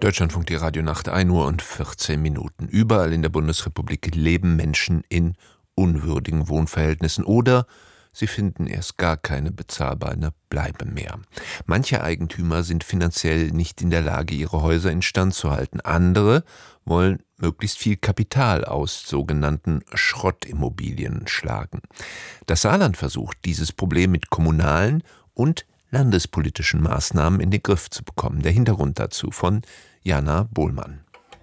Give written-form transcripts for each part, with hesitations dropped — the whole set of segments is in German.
Deutschlandfunk, die Radionacht, 1:14 Uhr. Überall in der Bundesrepublik leben Menschen in unwürdigen Wohnverhältnissen oder sie finden erst gar keine bezahlbare Bleibe mehr. Manche Eigentümer sind finanziell nicht in der Lage, ihre Häuser instand zu halten. Andere wollen möglichst viel Kapital aus sogenannten Schrottimmobilien schlagen. Das Saarland versucht, dieses Problem mit kommunalen und landespolitischen Maßnahmen in den Griff zu bekommen. Der Hintergrund dazu von Jana Bohlmann.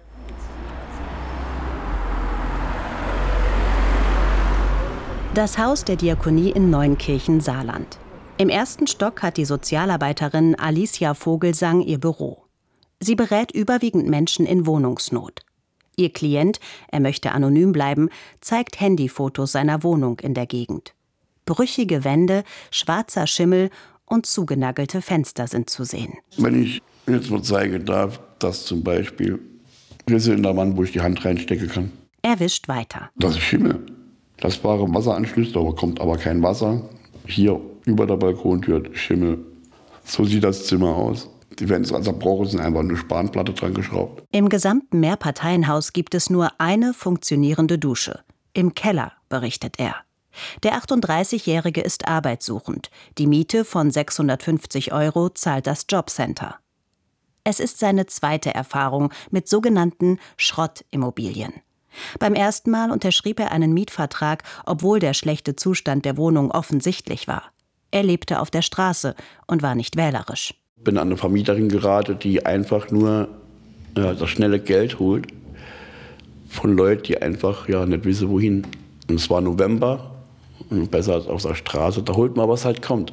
Das Haus der Diakonie in Neunkirchen, Saarland. Im ersten Stock hat die Sozialarbeiterin Alicia Vogelsang ihr Büro. Sie berät überwiegend Menschen in Wohnungsnot. Ihr Klient, er möchte anonym bleiben, zeigt Handyfotos seiner Wohnung in der Gegend. Brüchige Wände, schwarzer Schimmel und zugenagelte Fenster sind zu sehen. Wenn ich jetzt mal zeigen darf, dass zum Beispiel, wir sind in der Wand, wo ich die Hand reinstecken kann. Er wischt weiter. Das ist Schimmel. Das waren Wasseranschlüsse, da kommt aber kein Wasser. Hier über der Balkontür Schimmel. So sieht das Zimmer aus. Die Fenster zerbrochen, sind einfach eine Spanplatte dran geschraubt. Im gesamten Mehrparteienhaus gibt es nur eine funktionierende Dusche. Im Keller, berichtet er. Der 38-Jährige ist arbeitssuchend. Die Miete von 650 € zahlt das Jobcenter. Es ist seine zweite Erfahrung mit sogenannten Schrottimmobilien. Beim ersten Mal unterschrieb er einen Mietvertrag, obwohl der schlechte Zustand der Wohnung offensichtlich war. Er lebte auf der Straße und war nicht wählerisch. Ich bin an eine Vermieterin geraten, die einfach nur das schnelle Geld holt von Leuten, die einfach nicht wissen, wohin. Und es war November, und besser als auf der Straße, da holt man, was halt kommt.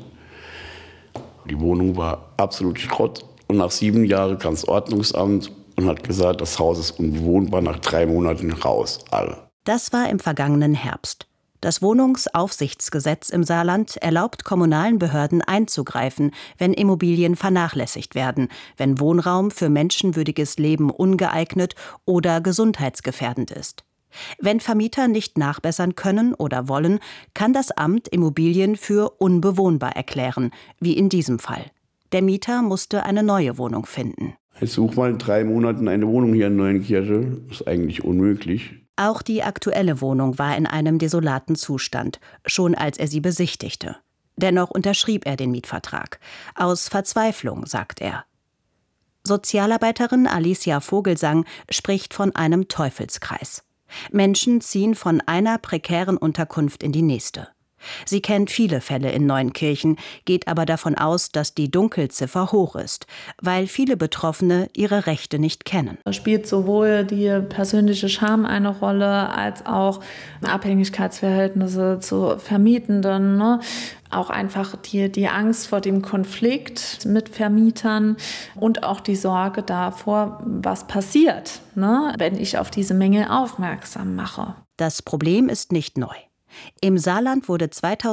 Die Wohnung war absolut Schrott. Und nach 7 Jahren kam das Ordnungsamt und hat gesagt, das Haus ist unbewohnbar, nach 3 Monaten raus, alle. Das war im vergangenen Herbst. Das Wohnungsaufsichtsgesetz im Saarland erlaubt kommunalen Behörden einzugreifen, wenn Immobilien vernachlässigt werden, wenn Wohnraum für menschenwürdiges Leben ungeeignet oder gesundheitsgefährdend ist. Wenn Vermieter nicht nachbessern können oder wollen, kann das Amt Immobilien für unbewohnbar erklären, wie in diesem Fall. Der Mieter musste eine neue Wohnung finden. Ich suche mal in 3 Monaten eine Wohnung hier in Neunkirchen. Das ist eigentlich unmöglich. Auch die aktuelle Wohnung war in einem desolaten Zustand, schon als er sie besichtigte. Dennoch unterschrieb er den Mietvertrag. Aus Verzweiflung, sagt er. Sozialarbeiterin Alicia Vogelsang spricht von einem Teufelskreis. Menschen ziehen von einer prekären Unterkunft in die nächste. Sie kennt viele Fälle in Neunkirchen, geht aber davon aus, dass die Dunkelziffer hoch ist, weil viele Betroffene ihre Rechte nicht kennen. Da spielt sowohl die persönliche Scham eine Rolle, als auch Abhängigkeitsverhältnisse zu Vermietenden, ne? Auch einfach die Angst vor dem Konflikt mit Vermietern und auch die Sorge davor, was passiert, ne, wenn ich auf diese Mängel aufmerksam mache. Das Problem ist nicht neu. Im Saarland wurde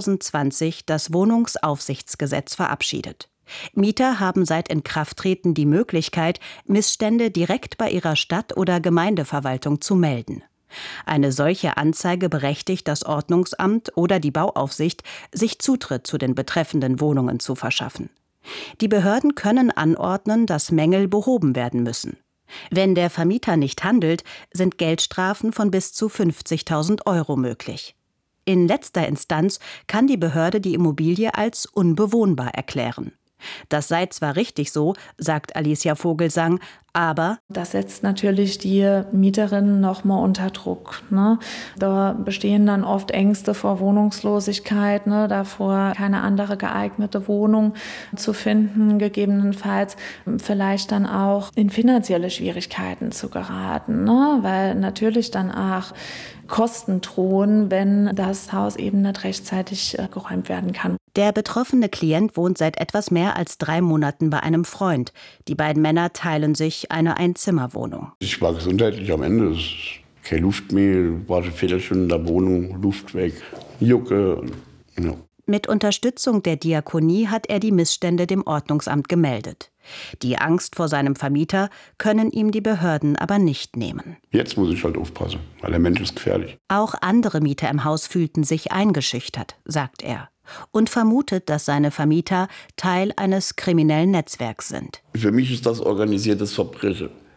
2020 das Wohnungsaufsichtsgesetz verabschiedet. Mieter haben seit Inkrafttreten die Möglichkeit, Missstände direkt bei ihrer Stadt- oder Gemeindeverwaltung zu melden. Eine solche Anzeige berechtigt das Ordnungsamt oder die Bauaufsicht, sich Zutritt zu den betreffenden Wohnungen zu verschaffen. Die Behörden können anordnen, dass Mängel behoben werden müssen. Wenn der Vermieter nicht handelt, sind Geldstrafen von bis zu 50.000 € möglich. In letzter Instanz kann die Behörde die Immobilie als unbewohnbar erklären. Das sei zwar richtig so, sagt Alicia Vogelsang, aber das setzt natürlich die Mieterinnen noch mal unter Druck, ne? Da bestehen dann oft Ängste vor Wohnungslosigkeit, ne? Davor keine andere geeignete Wohnung zu finden, gegebenenfalls vielleicht dann auch in finanzielle Schwierigkeiten zu geraten, ne? Weil natürlich dann auch Kosten drohen, wenn das Haus eben nicht rechtzeitig geräumt werden kann. Der betroffene Klient wohnt seit etwas mehr als 3 Monaten bei einem Freund. Die beiden Männer teilen sich eine Einzimmerwohnung. Ich war gesundheitlich am Ende. Es ist keine Luft mehr. Ich war schon 4 Stunden in der Wohnung, Luft weg, Jucke. Ja. Mit Unterstützung der Diakonie hat er die Missstände dem Ordnungsamt gemeldet. Die Angst vor seinem Vermieter können ihm die Behörden aber nicht nehmen. Jetzt muss ich halt aufpassen, weil der Mensch ist gefährlich. Auch andere Mieter im Haus fühlten sich eingeschüchtert, sagt er. Und vermutet, dass seine Vermieter Teil eines kriminellen Netzwerks sind. Für mich ist das organisiertes Verbrechen.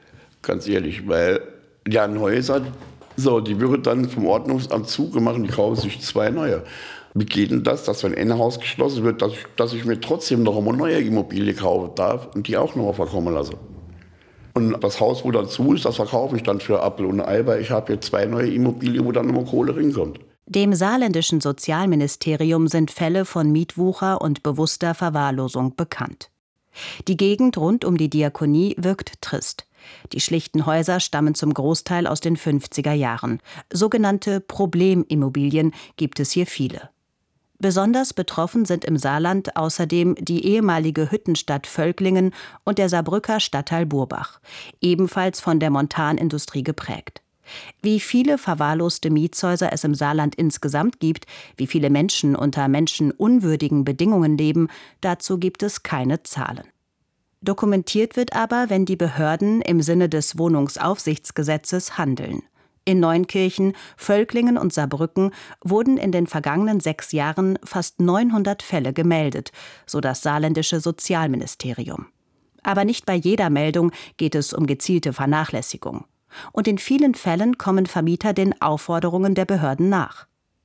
ganz ehrlich, weil die an Häuser, die wird dann vom Ordnungsamt zugemacht und die kaufen sich 2 neue. Wie geht denn das, dass wenn ein Haus geschlossen wird, dass ich mir trotzdem noch eine neue Immobilie kaufen darf und die auch noch mal verkommen lasse? Und das Haus, wo dann zu ist, das verkaufe ich dann für Apfel und Ei, weil ich habe hier 2 neue Immobilien, wo dann nochmal Kohle reinkommt. Dem saarländischen Sozialministerium sind Fälle von Mietwucher und bewusster Verwahrlosung bekannt. Die Gegend rund um die Diakonie wirkt trist. Die schlichten Häuser stammen zum Großteil aus den 50er Jahren. Sogenannte Problemimmobilien gibt es hier viele. Besonders betroffen sind im Saarland außerdem die ehemalige Hüttenstadt Völklingen und der Saarbrücker Stadtteil Burbach, ebenfalls von der Montanindustrie geprägt. Wie viele verwahrloste Mietshäuser es im Saarland insgesamt gibt, wie viele Menschen unter menschenunwürdigen Bedingungen leben, dazu gibt es keine Zahlen. Dokumentiert wird aber, wenn die Behörden im Sinne des Wohnungsaufsichtsgesetzes handeln. In Neunkirchen, Völklingen und Saarbrücken wurden in den vergangenen 6 Jahren fast 900 Fälle gemeldet, so das saarländische Sozialministerium. Aber nicht bei jeder Meldung geht es um gezielte Vernachlässigung. Und in vielen Fällen kommen Vermieter den Aufforderungen der Behörden nach.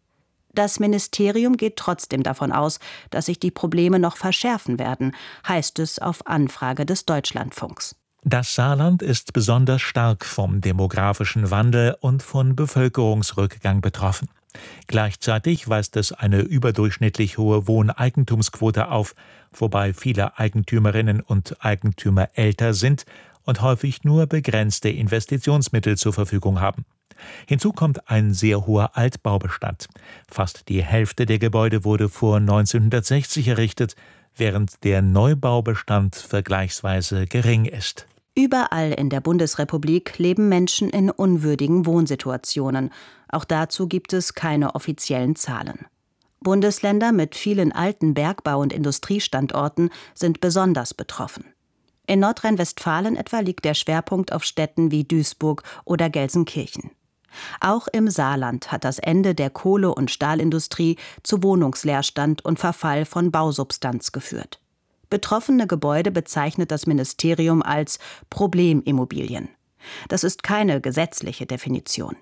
Das Ministerium geht trotzdem davon aus, dass sich die Probleme noch verschärfen werden, heißt es auf Anfrage des Deutschlandfunks. Das Saarland ist besonders stark vom demografischen Wandel und von Bevölkerungsrückgang betroffen. Gleichzeitig weist es eine überdurchschnittlich hohe Wohneigentumsquote auf, wobei viele Eigentümerinnen und Eigentümer älter sind und häufig nur begrenzte Investitionsmittel zur Verfügung haben. Hinzu kommt ein sehr hoher Altbaubestand. Fast die Hälfte der Gebäude wurde vor 1960 errichtet, während der Neubaubestand vergleichsweise gering ist. Überall in der Bundesrepublik leben Menschen in unwürdigen Wohnsituationen. Auch dazu gibt es keine offiziellen Zahlen. Bundesländer mit vielen alten Bergbau- und Industriestandorten sind besonders betroffen. In Nordrhein-Westfalen etwa liegt der Schwerpunkt auf Städten wie Duisburg oder Gelsenkirchen. Auch im Saarland hat das Ende der Kohle- und Stahlindustrie zu Wohnungsleerstand und Verfall von Bausubstanz geführt. Betroffene Gebäude bezeichnet das Ministerium als Problemimmobilien. Das ist keine gesetzliche Definition.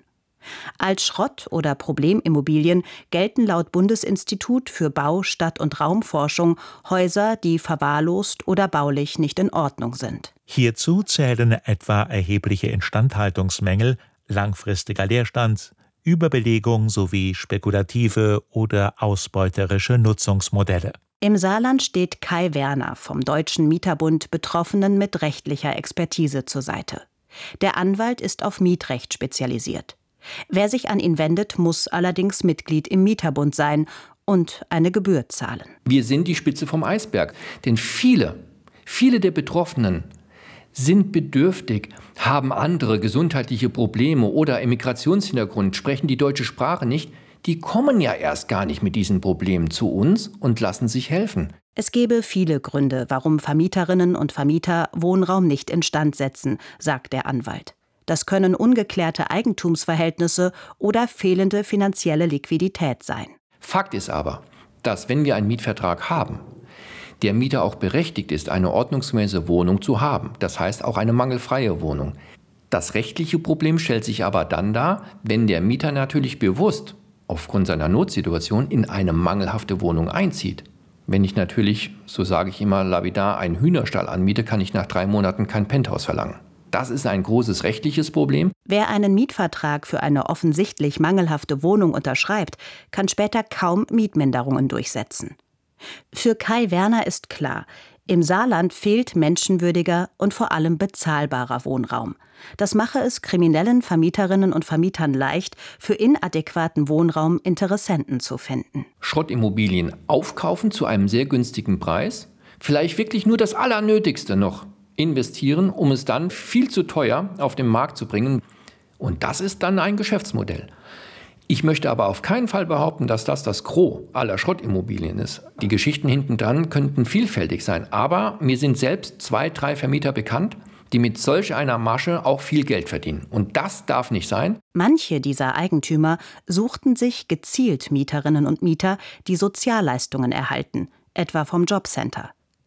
Als Schrott- oder Problemimmobilien gelten laut Bundesinstitut für Bau-, Stadt- und Raumforschung Häuser, die verwahrlost oder baulich nicht in Ordnung sind. Hierzu zählen etwa erhebliche Instandhaltungsmängel, langfristiger Leerstand, Überbelegung sowie spekulative oder ausbeuterische Nutzungsmodelle. Im Saarland steht Kai Werner vom Deutschen Mieterbund Betroffenen mit rechtlicher Expertise zur Seite. Der Anwalt ist auf Mietrecht spezialisiert. Wer sich an ihn wendet, muss allerdings Mitglied im Mieterbund sein und eine Gebühr zahlen. Wir sind die Spitze vom Eisberg, denn viele der Betroffenen sind bedürftig, haben andere gesundheitliche Probleme oder Immigrationshintergrund, sprechen die deutsche Sprache nicht. Die kommen ja erst gar nicht mit diesen Problemen zu uns und lassen sich helfen. Es gebe viele Gründe, warum Vermieterinnen und Vermieter Wohnraum nicht instand setzen, sagt der Anwalt. Das können ungeklärte Eigentumsverhältnisse oder fehlende finanzielle Liquidität sein. Fakt ist aber, dass wenn wir einen Mietvertrag haben, der Mieter auch berechtigt ist, eine ordnungsgemäße Wohnung zu haben. Das heißt auch eine mangelfreie Wohnung. Das rechtliche Problem stellt sich aber dann dar, wenn der Mieter natürlich bewusst aufgrund seiner Notsituation in eine mangelhafte Wohnung einzieht. Wenn ich natürlich, so sage ich immer lapidar, einen Hühnerstall anmiete, kann ich nach 3 Monaten kein Penthouse verlangen. Das ist ein großes rechtliches Problem. Wer einen Mietvertrag für eine offensichtlich mangelhafte Wohnung unterschreibt, kann später kaum Mietminderungen durchsetzen. Für Kai Werner ist klar, im Saarland fehlt menschenwürdiger und vor allem bezahlbarer Wohnraum. Das mache es kriminellen Vermieterinnen und Vermietern leicht, für inadäquaten Wohnraum Interessenten zu finden. Schrottimmobilien aufkaufen zu einem sehr günstigen Preis, vielleicht wirklich nur das Allernötigste noch investieren, um es dann viel zu teuer auf den Markt zu bringen. Und das ist dann ein Geschäftsmodell. Ich möchte aber auf keinen Fall behaupten, dass das Gros aller Schrottimmobilien ist. Die Geschichten hinten dran könnten vielfältig sein. Aber mir sind selbst 2, 3 Vermieter bekannt, die mit solch einer Masche auch viel Geld verdienen. Und das darf nicht sein. Manche dieser Eigentümer suchten sich gezielt Mieterinnen und Mieter, die Sozialleistungen erhalten, etwa vom Jobcenter.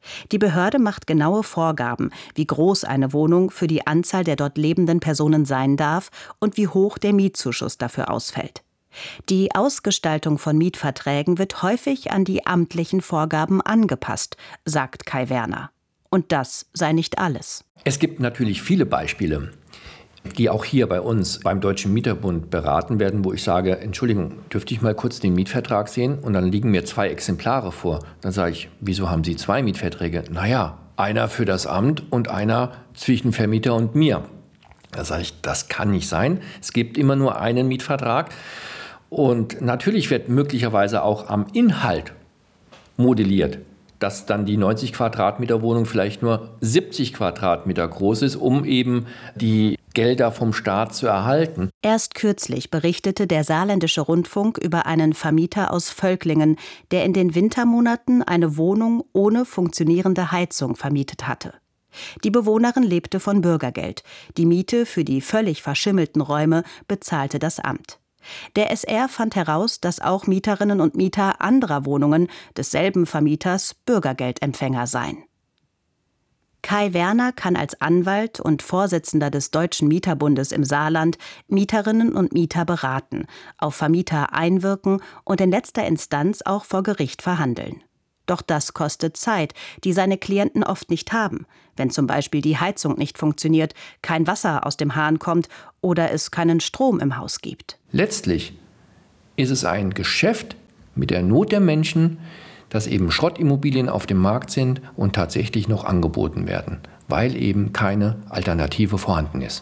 Die Behörde macht genaue Vorgaben, wie groß eine Wohnung für die Anzahl der dort lebenden Personen sein darf und wie hoch der Mietzuschuss dafür ausfällt. Die Ausgestaltung von Mietverträgen wird häufig an die amtlichen Vorgaben angepasst, sagt Kai Werner. Und das sei nicht alles. Es gibt natürlich viele Beispiele, die auch hier bei uns beim Deutschen Mieterbund beraten werden, wo ich sage, Entschuldigung, dürfte ich mal kurz den Mietvertrag sehen? Und dann liegen mir 2 Exemplare vor. Dann sage ich, wieso haben Sie 2 Mietverträge? Naja, einer für das Amt und einer zwischen Vermieter und mir. Da sage ich, das kann nicht sein. Es gibt immer nur einen Mietvertrag. Und natürlich wird möglicherweise auch am Inhalt modelliert, dass dann die 90 Quadratmeter Wohnung vielleicht nur 70 Quadratmeter groß ist, um eben die Gelder vom Staat zu erhalten. Erst kürzlich berichtete der Saarländische Rundfunk über einen Vermieter aus Völklingen, der in den Wintermonaten eine Wohnung ohne funktionierende Heizung vermietet hatte. Die Bewohnerin lebte von Bürgergeld. Die Miete für die völlig verschimmelten Räume bezahlte das Amt. Der SR fand heraus, dass auch Mieterinnen und Mieter anderer Wohnungen desselben Vermieters Bürgergeldempfänger seien. Kai Werner kann als Anwalt und Vorsitzender des Deutschen Mieterbundes im Saarland Mieterinnen und Mieter beraten, auf Vermieter einwirken und in letzter Instanz auch vor Gericht verhandeln. Doch das kostet Zeit, die seine Klienten oft nicht haben, wenn zum Beispiel die Heizung nicht funktioniert, kein Wasser aus dem Hahn kommt oder es keinen Strom im Haus gibt. Letztlich ist es ein Geschäft mit der Not der Menschen, dass eben Schrottimmobilien auf dem Markt sind und tatsächlich noch angeboten werden, weil eben keine Alternative vorhanden ist.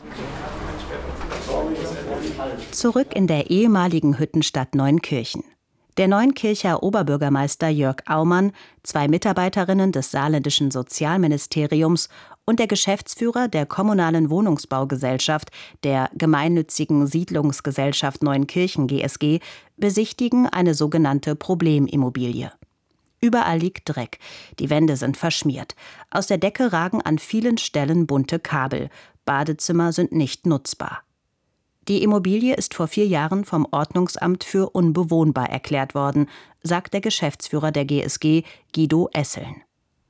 Zurück in der ehemaligen Hüttenstadt Neunkirchen. Der Neunkircher Oberbürgermeister Jörg Aumann, 2 Mitarbeiterinnen des saarländischen Sozialministeriums und der Geschäftsführer der kommunalen Wohnungsbaugesellschaft, der gemeinnützigen Siedlungsgesellschaft Neunkirchen GSG, besichtigen eine sogenannte Problemimmobilie. Überall liegt Dreck, die Wände sind verschmiert. Aus der Decke ragen an vielen Stellen bunte Kabel. Badezimmer sind nicht nutzbar. Die Immobilie ist vor 4 Jahren vom Ordnungsamt für unbewohnbar erklärt worden, sagt der Geschäftsführer der GSG, Guido Esseln.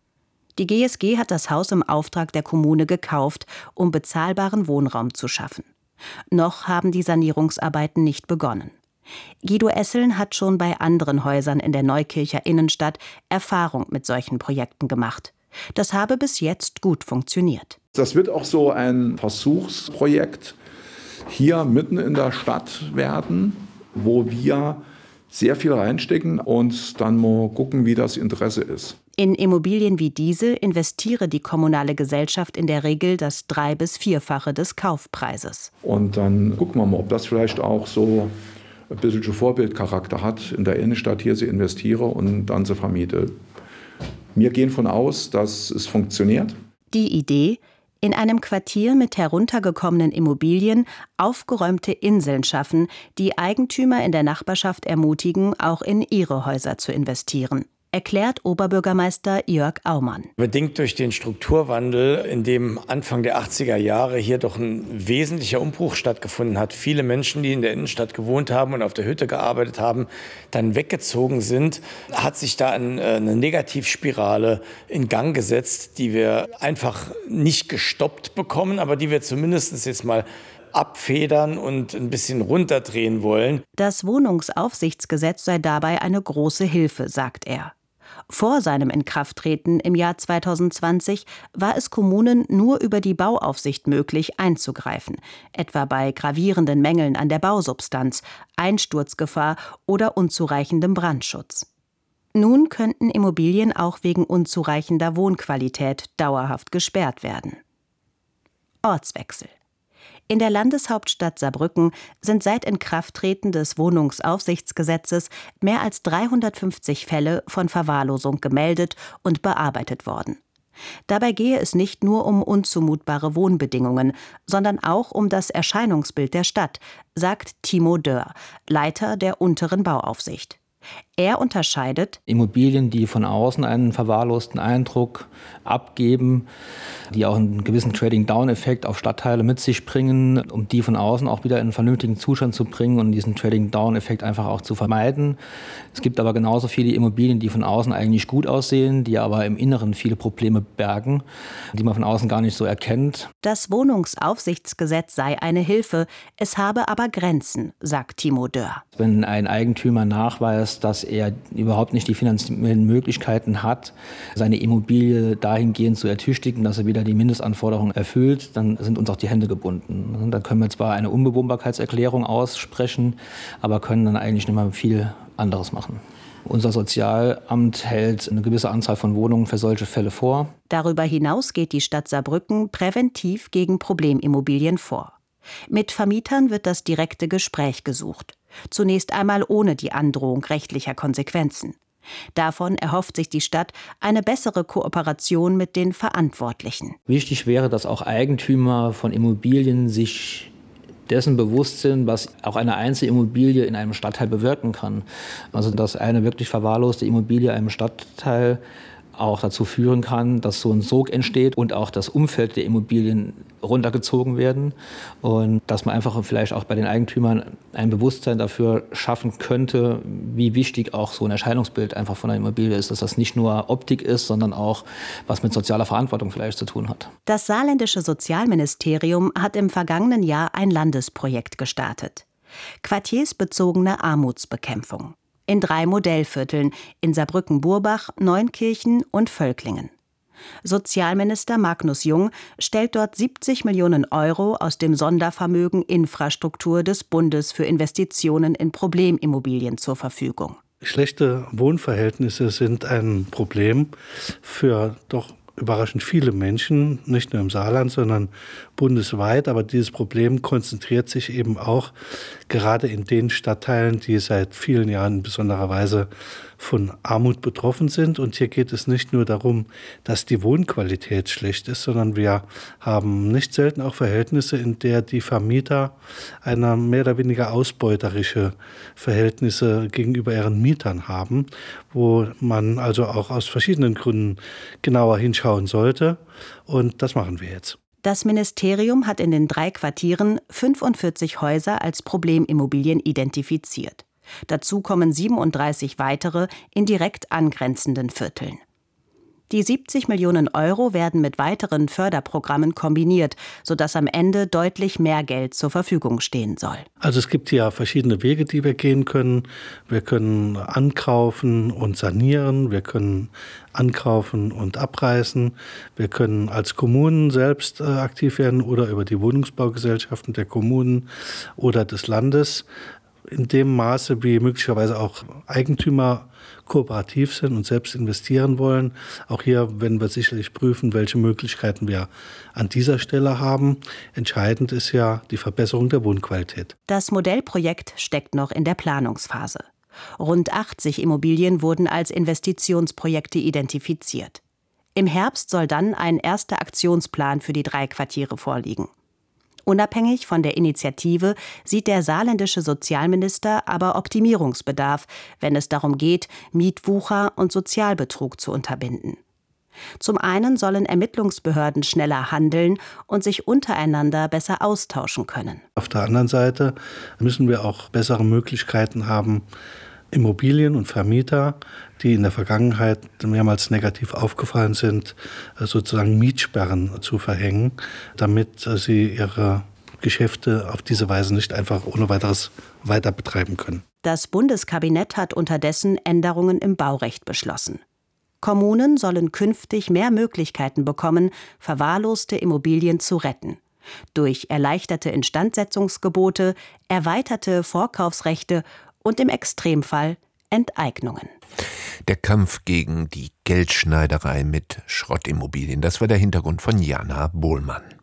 Die GSG hat das Haus im Auftrag der Kommune gekauft, um bezahlbaren Wohnraum zu schaffen. Noch haben die Sanierungsarbeiten nicht begonnen. Guido Esseln hat schon bei anderen Häusern in der Neukircher Innenstadt Erfahrung mit solchen Projekten gemacht. Das habe bis jetzt gut funktioniert. Das wird auch so ein Versuchsprojekt hier mitten in der Stadt werden, wo wir sehr viel reinstecken und dann mal gucken, wie das Interesse ist. In Immobilien wie diese investiere die kommunale Gesellschaft in der Regel das 3- bis 4-fache des Kaufpreises. Und dann gucken wir mal, ob das vielleicht auch so ein bisschen Vorbildcharakter hat, in der Innenstadt hier sie investiere und dann sie vermiete. Wir gehen von aus, dass es funktioniert. Die Idee: in einem Quartier mit heruntergekommenen Immobilien aufgeräumte Inseln schaffen, die Eigentümer in der Nachbarschaft ermutigen, auch in ihre Häuser zu investieren, erklärt Oberbürgermeister Jörg Aumann. Bedingt durch den Strukturwandel, in dem Anfang der 80er Jahre hier doch ein wesentlicher Umbruch stattgefunden hat. Viele Menschen, die in der Innenstadt gewohnt haben und auf der Hütte gearbeitet haben, dann weggezogen sind, hat sich da eine Negativspirale in Gang gesetzt, die wir einfach nicht gestoppt bekommen, aber die wir zumindest jetzt mal abfedern und ein bisschen runterdrehen wollen. Das Wohnungsaufsichtsgesetz sei dabei eine große Hilfe, sagt er. Vor seinem Inkrafttreten im Jahr 2020 war es Kommunen nur über die Bauaufsicht möglich, einzugreifen, etwa bei gravierenden Mängeln an der Bausubstanz, Einsturzgefahr oder unzureichendem Brandschutz. Nun könnten Immobilien auch wegen unzureichender Wohnqualität dauerhaft gesperrt werden. Ortswechsel. In der Landeshauptstadt Saarbrücken sind seit Inkrafttreten des Wohnungsaufsichtsgesetzes mehr als 350 Fälle von Verwahrlosung gemeldet und bearbeitet worden. Dabei gehe es nicht nur um unzumutbare Wohnbedingungen, sondern auch um das Erscheinungsbild der Stadt, sagt Timo Dörr, Leiter der unteren Bauaufsicht. Er unterscheidet Immobilien, die von außen einen verwahrlosten Eindruck abgeben, die auch einen gewissen Trading-Down-Effekt auf Stadtteile mit sich bringen, um die von außen auch wieder in einen vernünftigen Zustand zu bringen und diesen Trading-Down-Effekt einfach auch zu vermeiden. Es gibt aber genauso viele Immobilien, die von außen eigentlich gut aussehen, die aber im Inneren viele Probleme bergen, die man von außen gar nicht so erkennt. Das Wohnungsaufsichtsgesetz sei eine Hilfe, es habe aber Grenzen, sagt Timo Dörr. Wenn ein Eigentümer nachweist, dass er überhaupt nicht die finanziellen Möglichkeiten hat, seine Immobilie dahingehend zu ertüchtigen, dass er wieder die Mindestanforderungen erfüllt, dann sind uns auch die Hände gebunden. Dann können wir zwar eine Unbewohnbarkeitserklärung aussprechen, aber können dann eigentlich nicht mehr viel anderes machen. Unser Sozialamt hält eine gewisse Anzahl von Wohnungen für solche Fälle vor. Darüber hinaus geht die Stadt Saarbrücken präventiv gegen Problemimmobilien vor. Mit Vermietern wird das direkte Gespräch gesucht. Zunächst einmal ohne die Androhung rechtlicher Konsequenzen. Davon erhofft sich die Stadt eine bessere Kooperation mit den Verantwortlichen. Wichtig wäre, dass auch Eigentümer von Immobilien sich dessen bewusst sind, was auch eine Einzelimmobilie in einem Stadtteil bewirken kann. Also dass eine wirklich verwahrloste Immobilie einem Stadtteil auch dazu führen kann, dass so ein Sog entsteht und auch das Umfeld der Immobilien runtergezogen werden und dass man einfach vielleicht auch bei den Eigentümern ein Bewusstsein dafür schaffen könnte, wie wichtig auch so ein Erscheinungsbild einfach von einer Immobilie ist, dass das nicht nur Optik ist, sondern auch was mit sozialer Verantwortung vielleicht zu tun hat. Das saarländische Sozialministerium hat im vergangenen Jahr ein Landesprojekt gestartet: quartiersbezogene Armutsbekämpfung. In 3 Modellvierteln, in Saarbrücken-Burbach, Neunkirchen und Völklingen. Sozialminister Magnus Jung stellt dort 70 Millionen Euro aus dem Sondervermögen Infrastruktur des Bundes für Investitionen in Problemimmobilien zur Verfügung. Schlechte Wohnverhältnisse sind ein Problem für doch überraschend viele Menschen, nicht nur im Saarland, sondern bundesweit. Aber dieses Problem konzentriert sich eben auch gerade in den Stadtteilen, die seit vielen Jahren in besonderer Weise von Armut betroffen sind. Und hier geht es nicht nur darum, dass die Wohnqualität schlecht ist, sondern wir haben nicht selten auch Verhältnisse, in der die Vermieter eine mehr oder weniger ausbeuterische Verhältnisse gegenüber ihren Mietern haben, wo man also auch aus verschiedenen Gründen genauer hinschauen sollte. Und das machen wir jetzt. Das Ministerium hat in den 3 Quartieren 45 Häuser als Problemimmobilien identifiziert. Dazu kommen 37 weitere in direkt angrenzenden Vierteln. Die 70 Millionen Euro werden mit weiteren Förderprogrammen kombiniert, sodass am Ende deutlich mehr Geld zur Verfügung stehen soll. Also es gibt ja verschiedene Wege, die wir gehen können. Wir können ankaufen und sanieren, wir können ankaufen und abreißen, wir können als Kommunen selbst aktiv werden oder über die Wohnungsbaugesellschaften der Kommunen oder des Landes. In dem Maße, wie möglicherweise auch Eigentümer kooperativ sind und selbst investieren wollen. Auch hier werden wir sicherlich prüfen, welche Möglichkeiten wir an dieser Stelle haben. Entscheidend ist ja die Verbesserung der Wohnqualität. Das Modellprojekt steckt noch in der Planungsphase. Rund 80 Immobilien wurden als Investitionsprojekte identifiziert. Im Herbst soll dann ein erster Aktionsplan für die 3 Quartiere vorliegen. Unabhängig von der Initiative sieht der saarländische Sozialminister aber Optimierungsbedarf, wenn es darum geht, Mietwucher und Sozialbetrug zu unterbinden. Zum einen sollen Ermittlungsbehörden schneller handeln und sich untereinander besser austauschen können. Auf der anderen Seite müssen wir auch bessere Möglichkeiten haben, Immobilien und Vermieter, die in der Vergangenheit mehrmals negativ aufgefallen sind, sozusagen Mietsperren zu verhängen, damit sie ihre Geschäfte auf diese Weise nicht einfach ohne weiteres weiter betreiben können. Das Bundeskabinett hat unterdessen Änderungen im Baurecht beschlossen. Kommunen sollen künftig mehr Möglichkeiten bekommen, verwahrloste Immobilien zu retten. Durch erleichterte Instandsetzungsgebote, erweiterte Vorkaufsrechte und im Extremfall Enteignungen. Der Kampf gegen die Geldschneiderei mit Schrottimmobilien, das war der Hintergrund von Jana Bohlmann.